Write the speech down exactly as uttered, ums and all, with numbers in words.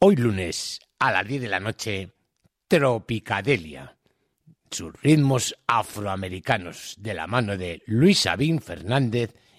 Hoy lunes a las diez de la noche, Tropicadelia. Sus ritmos afroamericanos de la mano de Luis Sabín Fernández